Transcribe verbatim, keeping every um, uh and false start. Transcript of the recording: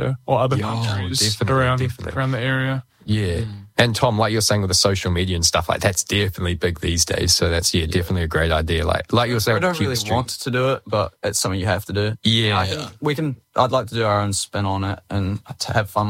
so or other Yeah, countries definitely, around definitely. around the area. Yeah. Mm. And Tom, like you're saying with the social media and stuff, like that's definitely big these days. So that's, yeah, definitely a great idea. Like like you were saying, I don't really want to do it, but it's something you have to do. Yeah. I think we can, I'd like to do our own spin on it and to have fun